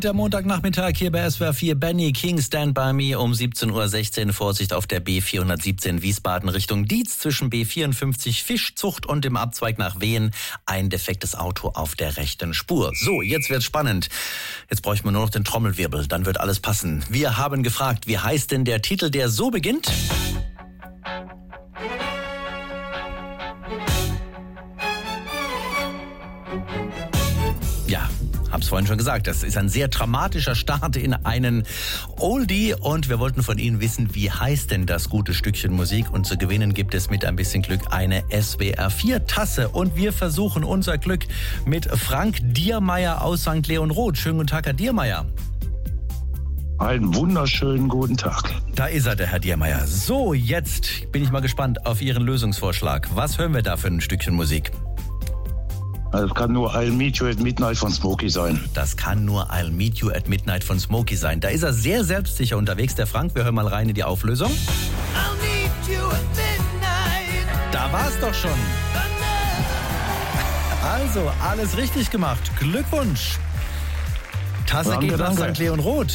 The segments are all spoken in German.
Der Montagnachmittag hier bei SWR 4. Benny King, Stand By Me um 17.16 Uhr. Vorsicht auf der B417 Wiesbaden Richtung Dietz zwischen B54 Fischzucht und dem Abzweig nach Wehen. Ein defektes Auto auf der rechten Spur. So, jetzt wird's spannend. Jetzt bräuchten wir nur noch den Trommelwirbel, dann wird alles passen. Wir haben gefragt, wie heißt denn der Titel, der so beginnt? Ja, hab's vorhin schon gesagt, das ist ein sehr dramatischer Start in einen Oldie und wir wollten von Ihnen wissen, wie heißt denn das gute Stückchen Musik, und zu gewinnen gibt es mit ein bisschen Glück eine SWR 4 Tasse und wir versuchen unser Glück mit Frank Diermeier aus St. Leonroth. Schönen guten Tag, Herr Diermeier. Einen wunderschönen guten Tag. Da ist er, der Herr Diermeier. So, jetzt bin ich mal gespannt auf Ihren Lösungsvorschlag. Was hören wir da für ein Stückchen Musik? Also es kann nur I'll Meet You at Midnight von Smokey sein. Das kann nur I'll Meet You at Midnight von Smokey sein. Da ist er sehr selbstsicher unterwegs, der Frank. Wir hören mal rein in die Auflösung. I'll meet you at midnight. Da war's doch schon. Also, alles richtig gemacht. Glückwunsch. Tasse geht nach St. Leonroth.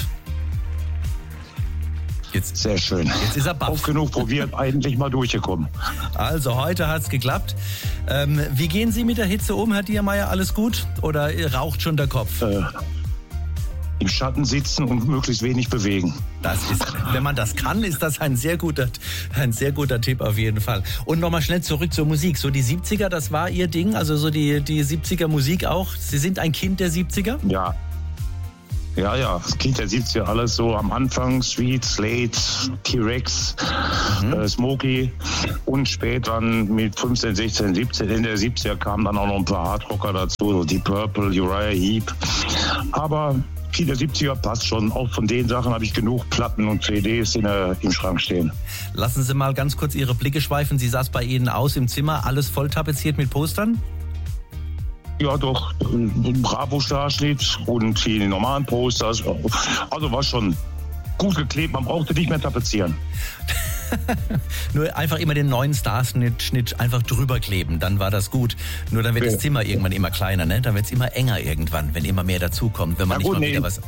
Jetzt, sehr schön. Jetzt ist er baff. Oft genug probiert, eigentlich mal durchgekommen. Also heute hat's geklappt. Wie gehen Sie mit der Hitze um, Herr Diermeier? Alles gut? Oder raucht schon der Kopf? Im Schatten sitzen und möglichst wenig bewegen. Das ist, wenn man das kann, ist das ein sehr guter Tipp auf jeden Fall. Und nochmal schnell zurück zur Musik. So die 70er, das war Ihr Ding? Also so die 70er Musik auch? Sie sind ein Kind der 70er? Ja. Ja, das Kind der 70er, alles so am Anfang, Sweet, Slade, T-Rex, Smokey und später mit 15, 16, 17, in der 70er kamen dann auch noch ein paar Hardrocker dazu, so Deep Purple, Uriah Heep. Aber Kind der 70er passt schon, auch von den Sachen habe ich genug Platten und CDs im Schrank stehen. Lassen Sie mal ganz kurz Ihre Blicke schweifen, sie saß bei Ihnen aus im Zimmer, alles voll tapeziert mit Postern? Ja, doch, ein Bravo-Starschnitt und die normalen Posters. Also war schon gut geklebt, man brauchte nicht mehr tapezieren. Nur einfach immer den neuen Starschnitt einfach drüber kleben, dann war das gut. Nur dann wird das Zimmer irgendwann immer kleiner, ne? Dann wird es immer enger irgendwann, wenn immer mehr dazukommt, wenn man nicht mal wieder was...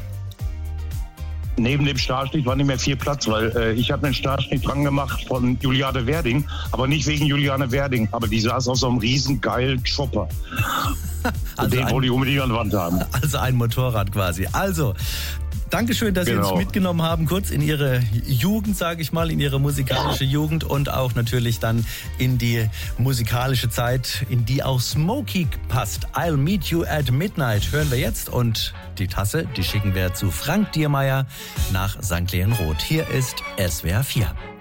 Neben dem Starschnitt war nicht mehr viel Platz, weil ich habe einen Starschnitt dran gemacht von Juliane Werding, aber nicht wegen Juliane Werding, aber die saß auf so einem riesen geilen Chopper. Also den wollte ich unbedingt an der Wand haben. Also ein Motorrad quasi. Also, Dankeschön, dass Sie uns mitgenommen haben, kurz in Ihre Jugend, sage ich mal, in Ihre musikalische Jugend und auch natürlich dann in die musikalische Zeit, in die auch Smokey passt. I'll Meet You at Midnight hören wir jetzt und die Tasse, die schicken wir zu Frank Diermeier nach St. Leonroth. Hier ist SWR 4.